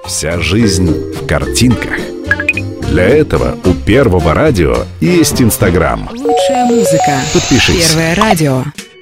Вся жизнь в картинках. Для этого у Первого радио есть Инстаграм. Лучшая музыка. Подпишись. Первое радио.